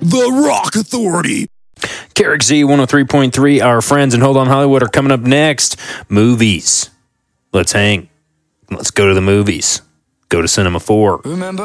The Rock Authority. Carrick Z 103.3, our friends in Hold On Hollywood are coming up next. Movies. Let's hang. Let's go to the movies. Go to Cinema 4. Remember